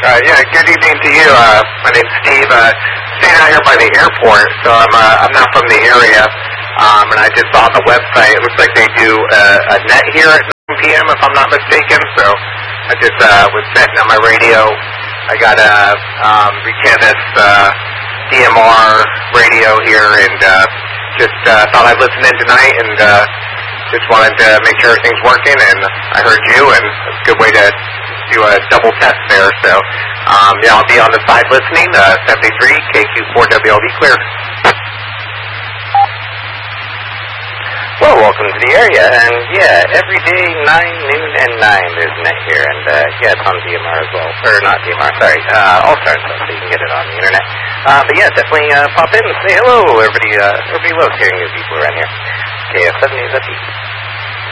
Yeah, good evening to you. My name's Steve. Staying out here by the airport, so I'm not from the area. And I just saw on the website, it looks like they do a net here at 9 p.m. if I'm not mistaken. So I just was setting up my radio. I got a Recanvas DMR radio here, and just thought I'd listen in tonight, and just wanted to make sure everything's working. And I heard you, and it's a good way to do a double test there. So yeah, I'll be on the side listening. 73 KQ4WLV clear. Well, welcome to the area, and yeah, every day 9, noon, and 9 there's net here, and yeah, it's on DMR as well, or not DMR, sorry, All-Star stuff, so you can get it on the internet. But yeah, definitely pop in and say hello. Everybody loves hearing new people around here. KF7 is up.